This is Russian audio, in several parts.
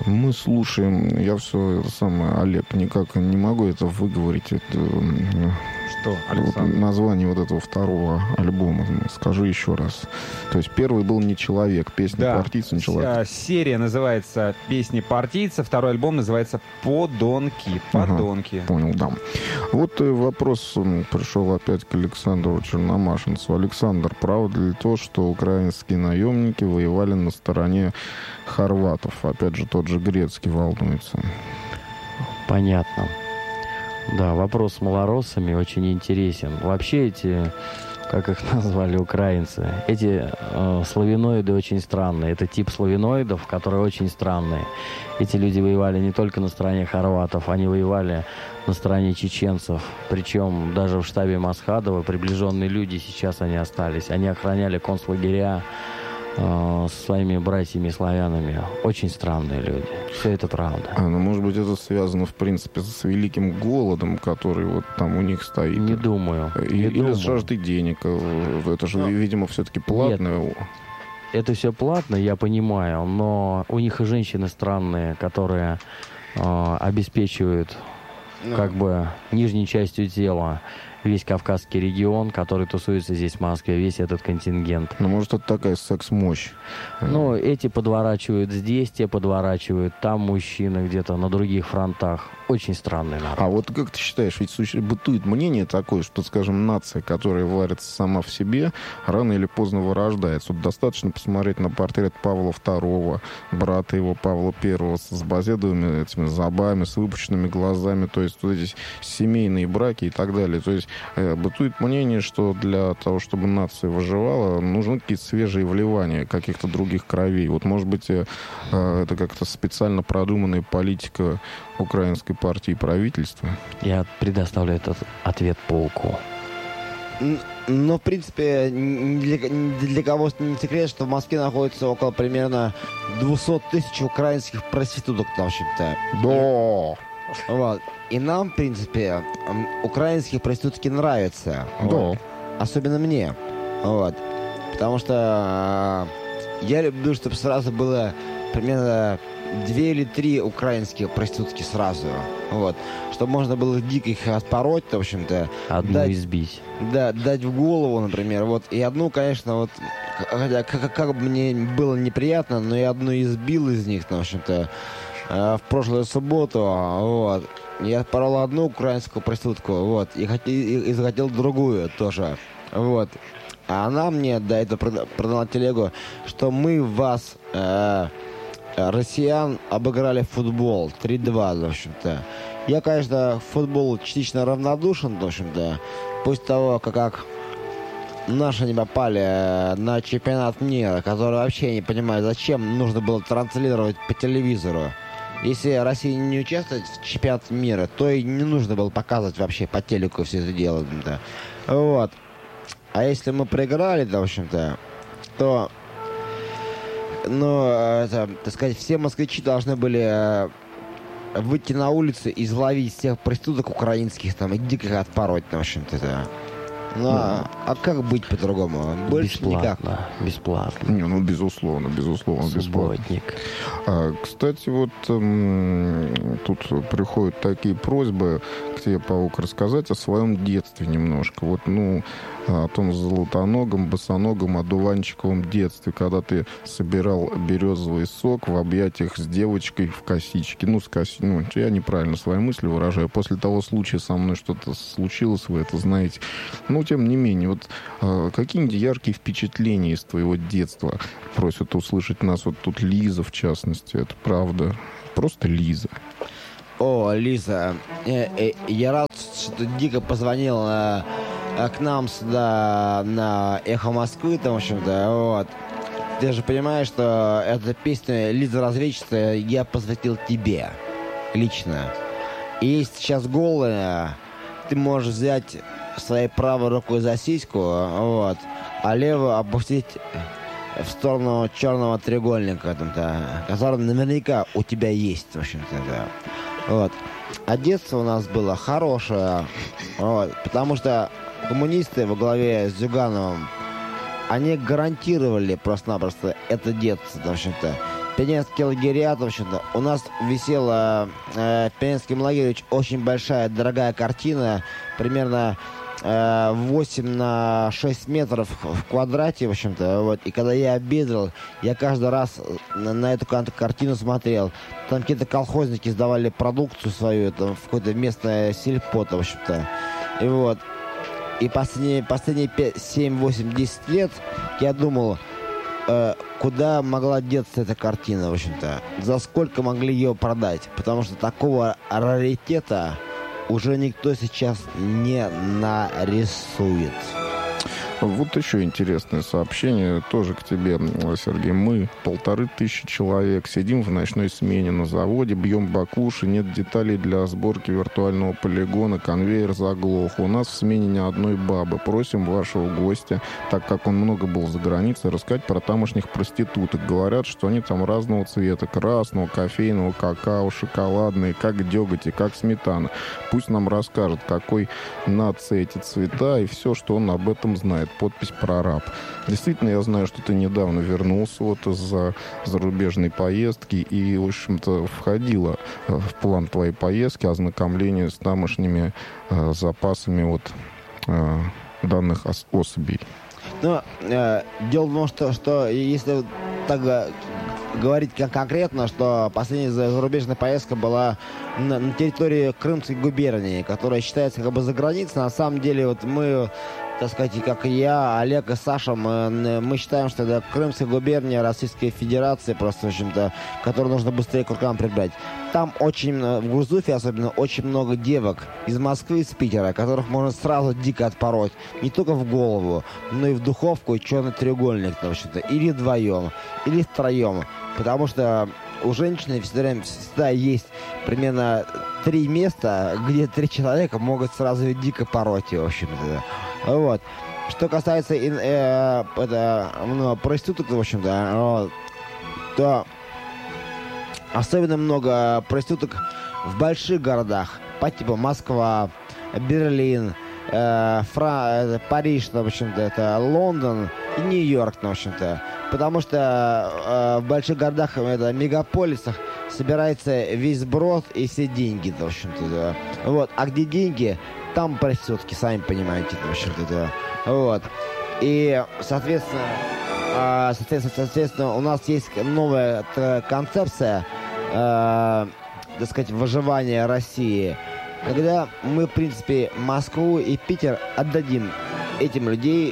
Мы слушаем, я все это самое, Олег, никак не могу это выговорить. Это, что, Александр? Название вот этого второго альбома. Скажи еще раз. То есть первый был «Не человек», песня партийца «Не человек». Серия называется «Песни партийца», второй альбом называется «Подонки». Подонки. Ага, понял, да. Вот вопрос пришел опять к Александру Черномашинцу. Александр, правда ли то, что украинские наемники воевали на стороне хорватов? Опять же, тот же Грецкий волнуется. Понятно. Да, вопрос с малороссами очень интересен. Вообще эти, как их назвали украинцы, эти славяноиды очень странные. Это тип славяноидов, которые очень странные. Эти люди воевали не только на стороне хорватов, они воевали на стороне чеченцев. Причем даже в штабе Масхадова приближенные люди сейчас они остались. Они охраняли концлагеря со своими братьями-славянами. Очень странные люди. Все это правда. Ну, может быть, это связано, в принципе, с великим голодом, который вот там у них стоит. Не думаю. Или с жаждой денег. Это же, видимо, все-таки платное. Нет. Это все платно, я понимаю, но у них и женщины странные, которые обеспечивают как бы нижней частью тела весь Кавказский регион, который тусуется здесь в Москве, весь этот контингент. Ну, может, это такая секс-мощь? Ну, эти подворачивают здесь, те подворачивают там, мужчины где-то на других фронтах. Очень странный народ. А вот как ты считаешь, ведь бытует мнение такое, что, скажем, нация, которая варится сама в себе, рано или поздно вырождается. Вот достаточно посмотреть на портрет Павла II, брата его Павла I, с базедовыми этими зубами, с выпученными глазами, то есть вот эти семейные браки и так далее. То есть бытует мнение, что для того, чтобы нация выживала, нужны какие-то свежие вливания каких-то других кровей. Вот, может быть, это как-то специально продуманная политика украинской партии и правительства? Я предоставлю этот ответ полку. Ну, в принципе, для кого не секрет, что в Москве находится около примерно 200 тысяч украинских проституток, в общем-то. Да. Вот. И нам, в принципе, украинские проститутки нравятся. Да. Вот. Особенно мне. Вот. Потому что я люблю, чтобы сразу было примерно 2 или 3 украинские проститутки сразу. Вот. Чтобы можно было дико их отпороть, в общем-то. Одну избить. Да, дать в голову, например. Вот. И одну, конечно, вот, хотя как бы мне было неприятно, но я одну избил из них, в общем-то, в прошлую субботу. Вот. Я отпорол одну украинскую проститутку, вот, и захотел другую тоже. Вот. А она мне до этого продала телегу, что мы вас, россиян, обыграли в футбол 3-2, в общем-то. Я, конечно, в футбол частично равнодушен, в общем-то. После того, как наши не попали на чемпионат мира, который вообще не понимаю, зачем нужно было транслировать по телевизору. Если Россия не участвует в чемпионате мира, то и не нужно было показывать вообще по телеку все это дело. Да. Вот. А если мы проиграли, да, в общем-то, то, ну, это, так сказать, все москвичи должны были выйти на улицу и изловить всех проституток украинских там и дико их отпороть, в общем-то, да. Ну, а как быть по-другому? Больше никак. Бесплатно. Не, ну, безусловно, Субботник. Кстати, вот тут приходят такие просьбы к тебе, Паук, рассказать о своем детстве немножко. Вот, ну, о том золотоногом, босоногом, одуванчиковом детстве, когда ты собирал березовый сок в объятиях с девочкой в косичке. Ну, ну, я неправильно свои мысли выражаю. После того случая со мной что-то случилось, вы это знаете. Но, тем не менее, вот какие-нибудь яркие впечатления из твоего детства просят услышать нас. Вот тут Лиза, в частности. Это правда. Просто Лиза. О, Лиза, я рад, что ты дико позвонила к нам сюда на «Эхо Москвы», там, в общем-то, вот. Ты же понимаешь, что эта песня «Лиза разведчица» я посвятил тебе лично. И если сейчас голая, ты можешь взять своей правой рукой за сиську, вот, а левую опустить в сторону черного треугольника, там-то, который наверняка у тебя есть, в общем-то, да. Вот. А детство у нас было хорошее, вот, потому что коммунисты во главе с Зюгановым, они гарантировали просто-напросто это детство, в общем-то. пионерский лагерят, в общем-то. У нас висела в пионерском лагере очень большая, дорогая картина, примерно 8 на 6 метров в квадрате, в общем-то. Вот. И когда я обедал, я каждый раз на эту картину смотрел. Там какие-то колхозники сдавали продукцию свою, там, в какое-то местное сельпо, в общем-то. И вот. И последние 5, 7, 8, 10 лет я думал, куда могла деться эта картина, в общем-то. За сколько могли ее продать. Потому что такого раритета уже никто сейчас не нарисует. Вот еще интересное сообщение тоже к тебе, Сергей. Мы 1500 человек, сидим в ночной смене на заводе, бьем баклуши, нет деталей для сборки виртуального полигона, конвейер заглох. У нас в смене ни одной бабы. Просим вашего гостя, так как он много был за границей, рассказать про тамошних проституток. Говорят, что они там разного цвета, красного, кофейного, какао, шоколадные, как деготь и как сметана. Пусть нам расскажет, какой нации эти цвета и все, что он об этом знает. Подпись «Прораб». Действительно, я знаю, что ты недавно вернулся вот из-за зарубежной поездки и, в общем-то, входило в план твоей поездки ознакомление с тамошними запасами вот, данных особей. Ну, дело в том, что если так говорить конкретно, что последняя зарубежная поездка была на территории Крымской губернии, которая считается как бы за границей. На самом деле, вот мы, так сказать, как и я, Олег и Саша, мы считаем, что это Крымская губерния Российской Федерации, просто, в общем-то, которую нужно быстрее к рукам прибрать. Там очень, в Гурзуфе особенно, очень много девок из Москвы, из Питера, которых можно сразу дико отпороть. Не только в голову, но и в духовку, и черный треугольник, в общем-то. Или вдвоем, или втроем. Потому что у женщины всегда есть примерно 3 места, где 3 человека могут сразу дико пороть, в общем-то. Вот. Что касается проституток, в общем-то, то особенно много проституток в больших городах, по типу Москва, Берлин, Париж, в общем-то, это Лондон и Нью-Йорк, в общем-то. Потому что в больших городах, мегаполисах, собирается весь сброд и все деньги, в общем-то. Да. Вот. А где деньги, там проститутки, сами понимаете, в общем-то. Да. Вот. И, соответственно, у нас есть новая концепция, так сказать, выживания России, когда мы, в принципе, Москву и Питер отдадим этим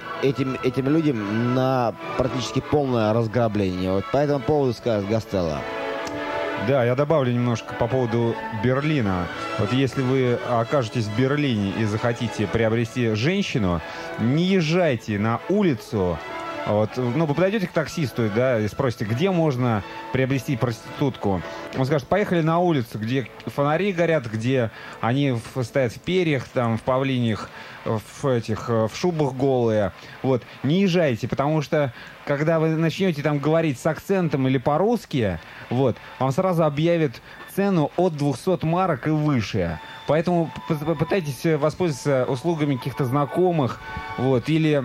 людям на практически полное разграбление. Вот по этому поводу скажет Гастелло. Да, я добавлю немножко по поводу Берлина. Вот если вы окажетесь в Берлине и захотите приобрести женщину, не езжайте на улицу. Вот, ну, вы подойдете к таксисту, да, и спросите, где можно приобрести проститутку. Он скажет, поехали на улицу, где фонари горят, где они стоят в перьях, там, в павлиньих, в шубах голые. Вот, не езжайте, потому что, когда вы начнете там говорить с акцентом или по-русски, вот, вам сразу объявят цену от 200 марок и выше. Поэтому попытайтесь воспользоваться услугами каких-то знакомых, вот, или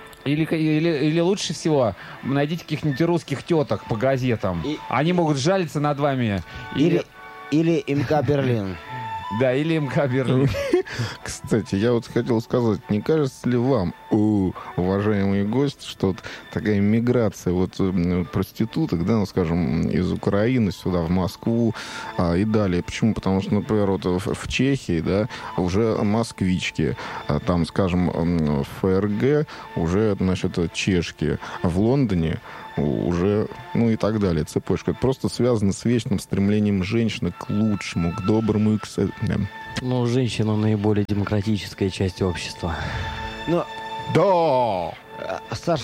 лучше всего найдите каких-нибудь русских теток по газетам. Они могут жалиться над вами. Или МК Берлин. Да, или МК Берлин. Кстати, я вот хотел сказать, не кажется ли вам, уважаемые гости, что вот такая миграция вот проституток, да, ну, скажем, из Украины сюда, в Москву и далее. Почему? Потому что, например, вот в Чехии, да, уже москвички, там, скажем, в ФРГ уже, значит, чешки, а в Лондоне уже, ну и так далее, цепочка. Это просто связано с вечным стремлением женщины к лучшему, к доброму и к... Ну, женщина наиболее демократическая часть общества. Ну, да! Саш,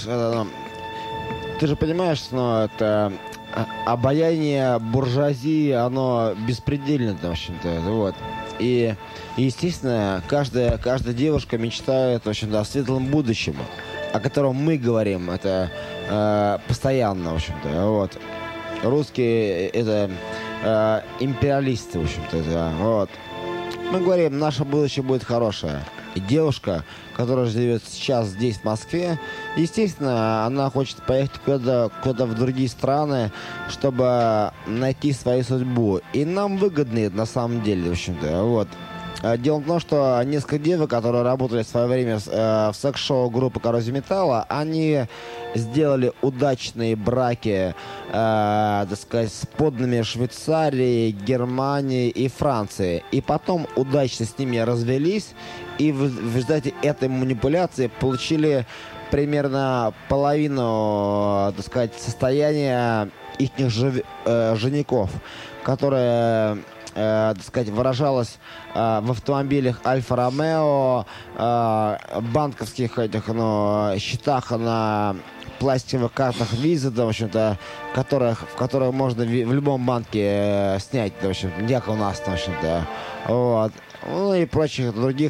ты же понимаешь, что это обаяние буржуазии, оно беспредельно, в общем-то, вот. И, естественно, каждая девушка мечтает, в общем-то, о светлом будущем, о котором мы говорим, это постоянно, в общем-то, вот. Русские это империалисты, в общем-то, это, вот. Мы говорим, наше будущее будет хорошее. девушка, которая живет сейчас здесь, в Москве, естественно, она хочет поехать куда-то в другие страны, чтобы найти свою судьбу. И нам выгодно это на самом деле, в общем-то, вот. Дело в том, что несколько девок, которые работали в свое время в секс-шоу группы «Коррозия металла», они сделали удачные браки, так сказать, с подданными Швейцарии, Германии и Франции. И потом удачно с ними развелись, и в результате этой манипуляции получили примерно половину, так сказать, состояния их женихов, которые... так сказать, выражалось в автомобилях Альфа-Ромео, банковских этих, счетах на пластиковых картах Visa, в общем-то, в которых можно в любом банке снять, в общем, не как у нас, в общем-то, вот. Ну и прочих других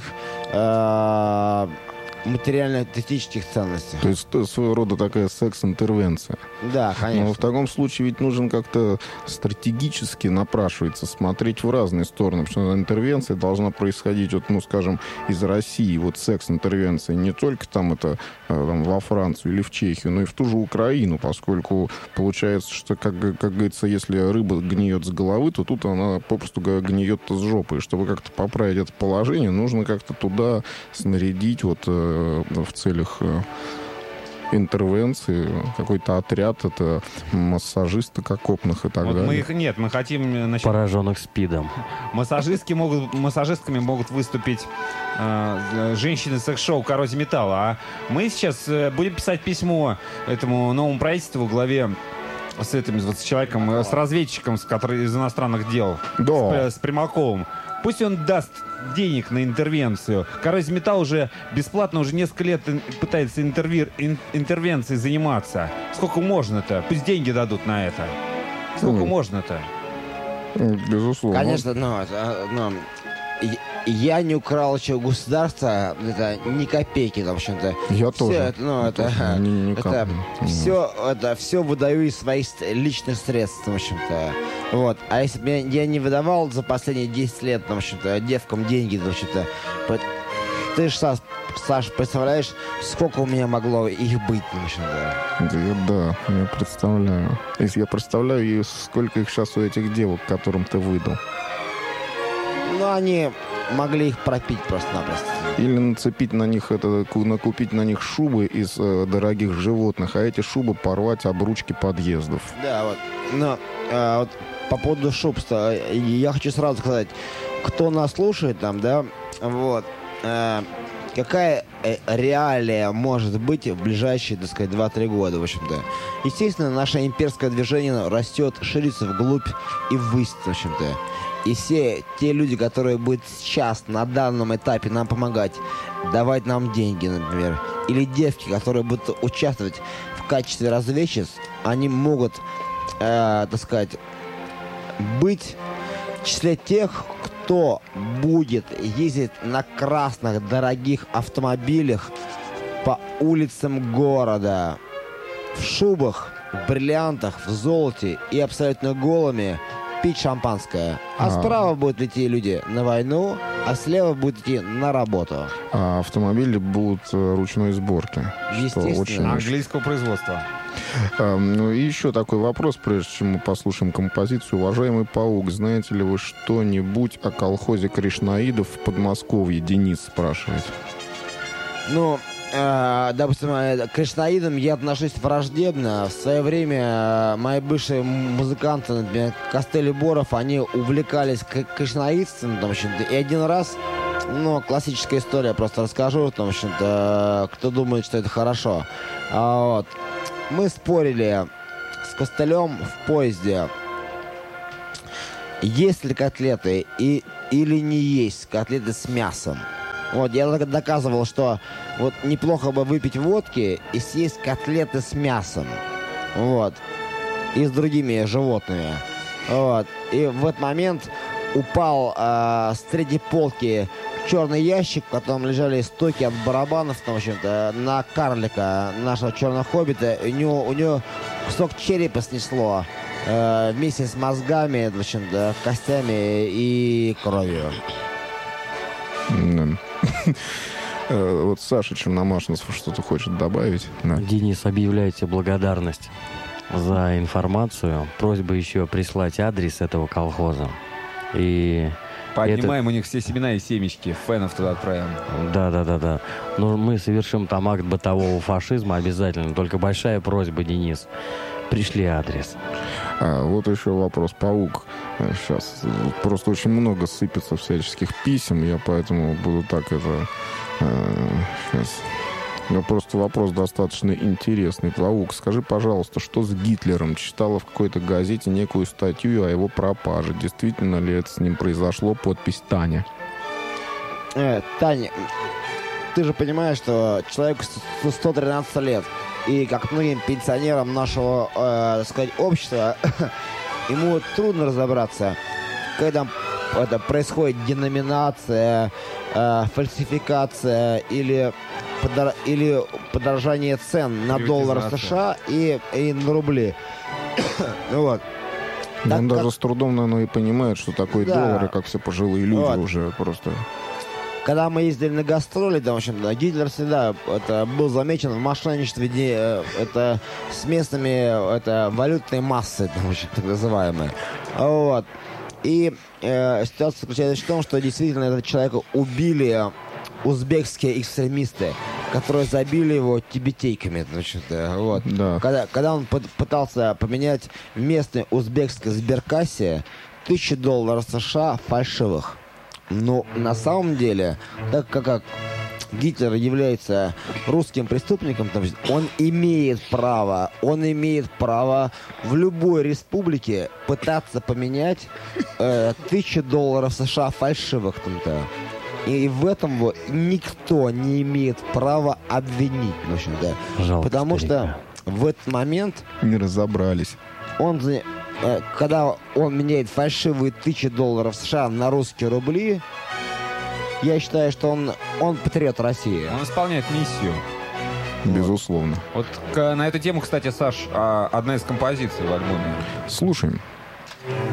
материально-эстетических ценностей. То есть своего рода такая секс-интервенция. Да, конечно. Но в таком случае ведь нужен как-то стратегически напрашивается смотреть в разные стороны, потому что интервенция должна происходить, вот, ну, скажем, из России, вот секс-интервенция, не только там это там, во Францию или в Чехию, но и в ту же Украину, поскольку получается, что, как говорится, если рыба гниет с головы, то тут она попросту гниет с жопы. И чтобы как-то поправить это положение, нужно как-то туда снарядить вот в целях интервенции какой-то отряд, это массажисты окопных и так вот далее. мы хотим... Значит, пораженных СПИДом. Массажистками могут выступить женщины секс-шоу «Коррозия металла». А мы сейчас будем писать письмо этому новому правительству в главе с этим вот, с человеком, с разведчиком, который из иностранных дел, Да. с Примаковым. Пусть он даст денег на интервенцию. «Коррозия металла» уже бесплатно, уже несколько лет пытается интервенцией заниматься. Сколько можно-то? Пусть деньги дадут на это. Сколько можно-то? Безусловно. Конечно, но я не украл еще государства, это ни копейки, в общем-то. Я все тоже. Это все выдаю из своих личных средств, в общем-то. Вот. А если бы я не выдавал за последние 10 лет, в общем-то, девкам деньги, в общем-то, ты же, Саш, представляешь, сколько у меня могло их быть, в общем-то. Да, я представляю. Если я представляю, сколько их сейчас у этих девок, которым ты выдал. Ну, они могли их пропить просто-напросто. Или нацепить на них накупить на них шубы из дорогих животных, а эти шубы порвать об ручки подъездов. Да, вот. Но вот по поводу шуб, я хочу сразу сказать, кто нас слушает там, да, вот, какая реалия может быть в ближайшие, так сказать, 2-3 года, в общем-то. Естественно, наше имперское движение растет, ширится вглубь и ввысь, в общем-то. И все те люди, которые будут сейчас, на данном этапе нам помогать, давать нам деньги, например, или девки, которые будут участвовать в качестве разведчиц, они могут, так сказать, быть в числе тех, кто будет ездить на красных дорогих автомобилях по улицам города, в шубах, в бриллиантах, в золоте и абсолютно голыми, пить шампанское. А справа будут идти люди на войну, а слева будут идти на работу. А автомобили будут ручной сборки. Естественно. Английского производства. Ну и еще такой вопрос, прежде чем мы послушаем композицию. Уважаемый Паук, знаете ли вы что-нибудь о колхозе кришнаидов в Подмосковье? Денис спрашивает. Ну, допустим, к кришнаидам я отношусь враждебно. В свое время мои бывшие музыканты, например, Костель и Боров, они увлекались кришнаидством, в общем-то, и один раз, ну, классическая история, просто расскажу, в общем-то, кто думает, что это хорошо. Вот. Мы спорили с Костылем в поезде, есть ли котлеты или не есть котлеты с мясом. Вот, я доказывал, что вот неплохо бы выпить водки и съесть котлеты с мясом. Вот. И с другими животными. Вот. И в этот момент упал с третьей полки черный ящик, в котором лежали стоки от барабанов, в общем-то, на карлика, нашего черного хоббита. У него кусок черепа снесло вместе с мозгами, в общем-то, костями и кровью. Вот Саша Черномашинцев что-то хочет добавить. Да. Денис, объявляйте благодарность за информацию. Просьба еще прислать адрес этого колхоза. И Поднимаем у них все семена и семечки. Фенов туда отправим. Да. Но мы совершим там акт бытового фашизма обязательно. Только большая просьба, Денис. Пришли адрес. Вот еще вопрос. Паук. Сейчас просто очень много сыпется всяческих писем. Я поэтому буду так это... Сейчас... Но просто вопрос достаточно интересный. Паук, скажи, пожалуйста, что с Гитлером? Читала в какой-то газете некую статью о его пропаже. Действительно ли это с ним произошло? Подпись Таня. Таня, ты же понимаешь, что человеку 113 лет. И как многим пенсионерам нашего, так сказать, общества, ему трудно разобраться, когда это происходит деноминация, фальсификация или подорожание цен на доллар США и на рубли. Вот. Он даже с трудом, наверное, и понимает, что такое доллар, и как все пожилые люди уже просто... Когда мы ездили на гастроли, да, в общем, Гитлер всегда был замечен в мошенничестве с местными валютной массой, в общем, так называемой. Вот. И ситуация заключается в том, что действительно этого человека убили узбекские экстремисты, которые забили его тибетейками. Вот. Да. Когда он пытался поменять в местной узбекской сберкассе $1000 США фальшивых. Но на самом деле, так как Гитлер является русским преступником, он имеет право в любой республике пытаться поменять $1000 США фальшивых там-то. И в этом никто не имеет права обвинить, в общем-то. Жалко потому старика. что в этот момент Не разобрались. когда он меняет фальшивые $1000 США на русские рубли, я считаю, что он патриот России. Он исполняет миссию. Безусловно. Вот на эту тему, кстати, Саш, одна из композиций в альбоме. Слушаем.